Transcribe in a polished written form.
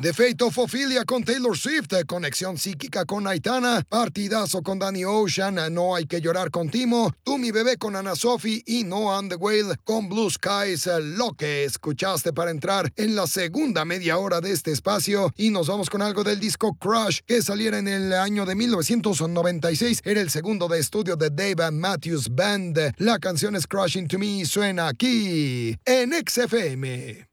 The Fate of Ophelia con Taylor Swift, Conexión Psíquica con Aitana, Partidazo con Danny Ocean, No Hay Que Llorar con Timo, Tú Mi Bebé con Ana Sophie y No and the Whale con Blue Skies. Lo que escuchaste para entrar en la segunda media hora de este espacio, y nos vamos con algo del disco Crush, que saliera en el año de 1996. Era el segundo de estudio de Dave Matthews Band. La canción es Crushing to Me y suena aquí en XFM.